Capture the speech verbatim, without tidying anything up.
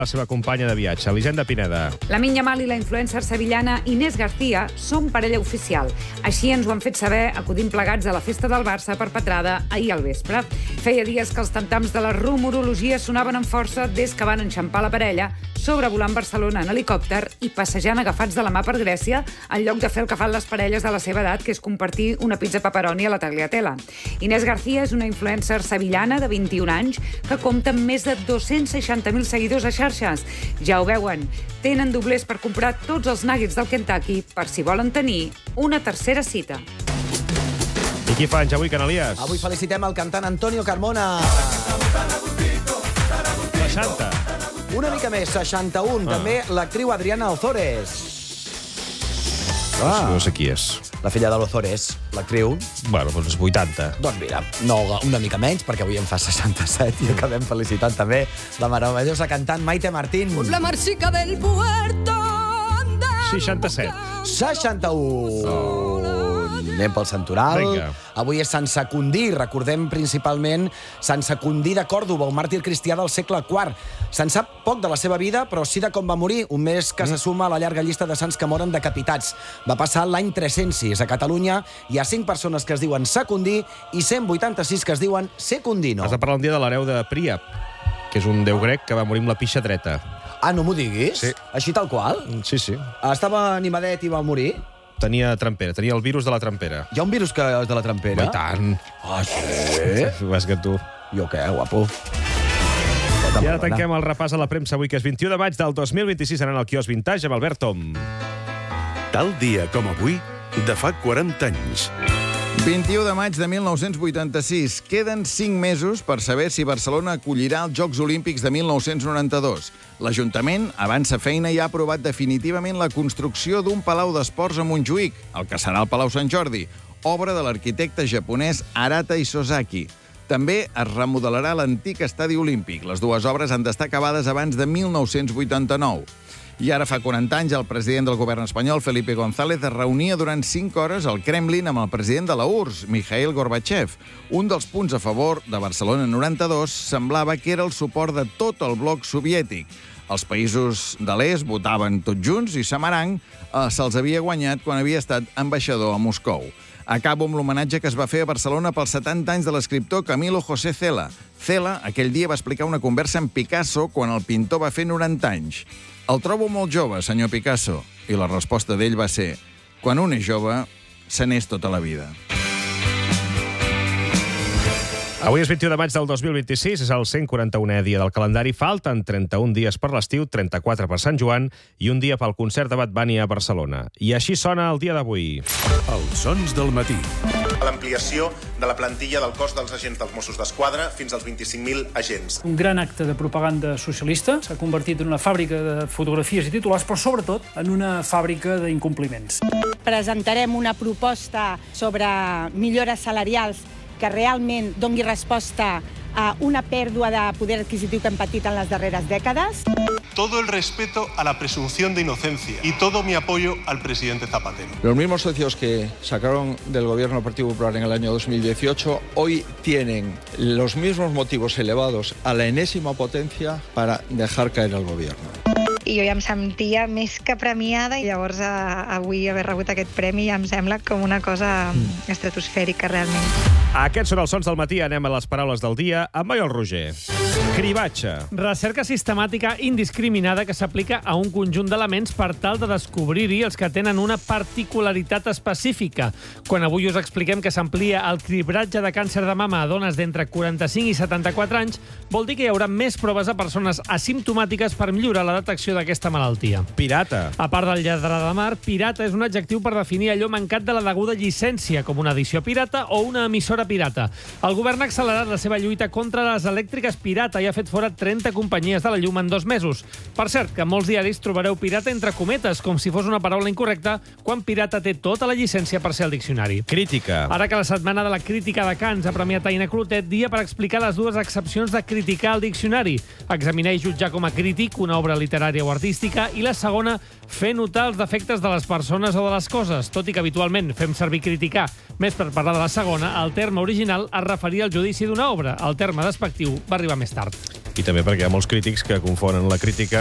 la seva companya de viatge, Elisenda Pineda. Lamine Yamal i la influencer sevillana Inés García són parella oficial. Així ens ho han fet saber acudint plegats a la festa del Barça perpetrada ahir al vespre. Feia dies que els tam-tams de la rumorologia sonaven amb força des que van enxampar la parella, sobrevolant Barcelona en helicòpter i passejant agafats de la mà per Grècia, en lloc de fer el que fan les parelles de la seva edat, que és compartir una pizza pepperoni a la Tagliatella. Inés García és una influencer sevillana de vint-i-un anys que compta amb més de dos-cents seixanta mil seguidors a xarxes. Ja ho veuen, tenen doblers per comprar tots els nuggets del Kentucky per si volen tenir una tercera cita. I qui fa anys avui, Canalies? Avui felicitem el cantant Antonio Carmona. seixanta. Una mica més, seixanta-un. Ah. També l'actriu Adriana Ozores. Ah. No sé qui és. La filla de l'Ozores, l'actriu. Bueno, doncs vuitanta. Doncs mira, no, una mica menys, perquè avui en fa seixanta-set i acabem felicitant també la meravellosa cantant Maite Martín. La marxica del puerto. seixanta-set. seixanta-un. Oh. Anem pel santoral. Vinga. Avui és Sant Secundí. Recordem principalment Sant Secundí de Còrdova, un màrtir cristià del segle quart. Se'n sap poc de la seva vida, però sí de com va morir, un mes que se suma a la llarga llista de sants que moren decapitats. Va passar l'any tres-cents sis. A Catalunya hi ha cinc persones que es diuen Secundí i cent vuitanta-sis que es diuen Secundino. Has de parlar un dia de l'hereu de Príap, que és un déu grec que va morir amb la pixa dreta. Ah, no m'ho diguis? Sí. Així tal qual? Sí, sí. Estava animadet i va morir? Tenia trampera, tenia el virus de la trampera. Hi ha un virus que és de la trampera? I tant. Ah, sí? És que tu... Jo què, guapo? I ara tanquem el repàs a la premsa avui, que és vint-i-u de maig del dos mil vint-i-sis, anant al quiosc Vintage amb Albert Tom. Tal dia com avui, de fa quaranta anys. vint-i-u de maig de mil nou-cents vuitanta-sis. Queden cinc mesos per saber si Barcelona acollirà els Jocs Olímpics de mil nou-cents noranta-dos. L'Ajuntament avança feina i ha aprovat definitivament la construcció d'un palau d'esports a Montjuïc, el que serà el Palau Sant Jordi, obra de l'arquitecte japonès Arata Isozaki. També es remodelarà l'antic estadi olímpic. Les dues obres han d'estar acabades abans de mil nou-cents vuitanta-nou. I ara fa quaranta anys, el president del govern espanyol, Felipe González, es reunia durant cinc hores al Kremlin amb el president de la U R S S, Mikhail Gorbachev. Un dels punts a favor de Barcelona noranta-dos semblava que era el suport de tot el bloc soviètic. Els països de l'est votaven tots junts i Samarang eh, se'ls havia guanyat quan havia estat ambaixador a Moscou. Acabo amb l'homenatge que es va fer a Barcelona pels setanta anys de l'escriptor Camilo José Cela. Cela aquell dia va explicar una conversa amb Picasso quan el pintor va fer noranta anys. El trobo molt jove, senyor Picasso. I la resposta d'ell va ser: quan un és jove, se n'és tota la vida. Avui és vint-i-u de maig del dos mil vint-i-sis, és el cent quaranta-unè dia del calendari. Falten trenta-un dies per l'estiu, trenta-quatre per Sant Joan i un dia pel concert de Bad Bunny a Barcelona. I així sona el dia d'avui. Els sons del matí. L'ampliació de la plantilla del cos dels agents dels Mossos d'Esquadra fins als vint-i-cinc mil agents. Un gran acte de propaganda socialista s'ha convertit en una fàbrica de fotografies i titulars, però sobretot en una fàbrica d'incompliments. Presentarem una proposta sobre millores salarials que realment doni resposta a una pèrdua de poder adquisitiu que hem patit en les darreres dècades. Todo el respeto a la presunción de inocencia y todo mi apoyo al presidente Zapatero. Los mismos socios que sacaron del gobierno del Partido Popular en el año dos mil dieciocho hoy tienen los mismos motivos elevados a la enésima potencia para dejar caer al gobierno. I jo ja em sentia més que premiada i llavors eh, avui haver rebut aquest premi ja em sembla com una cosa estratosfèrica realment. Aquests són els sons del matí. Anem a les paraules del dia amb Maiol Roger. Cribatge. Recerca sistemàtica indiscriminada que s'aplica a un conjunt d'elements per tal de descobrir-hi els que tenen una particularitat específica. Quan avui us expliquem que s'amplia el cribratge de càncer de mama a dones d'entre quaranta-cinc i setanta-quatre anys, vol dir que hi haurà més proves a persones asimptomàtiques per millorar la detecció d'aquesta malaltia. Pirata. A part del lladre de mar, pirata és un adjectiu per definir allò mancat de la deguda llicència, com una edició pirata o una emissora pirata. El govern ha accelerat la seva lluita contra les elèctriques pirata i ha fet fora trenta companyies de la llum en dos mesos. Per cert, que en molts diaris trobareu pirata entre cometes, com si fos una paraula incorrecta, quan pirata té tota la llicència per ser al diccionari. Crítica. Ara que la setmana de la crítica de Cants ha premiat Aina Clotet, dia per explicar les dues accepcions de criticar el diccionari. Examinar i jutjar com a crític una obra literària o artística, i la segona, fer notar els defectes de les persones o de les coses, tot i que habitualment fem servir criticar. Més per parlar de la segona, el terme original es referia al judici d'una obra. El terme despectiu va arribar més tard. I també perquè hi ha molts crítics que confonen la crítica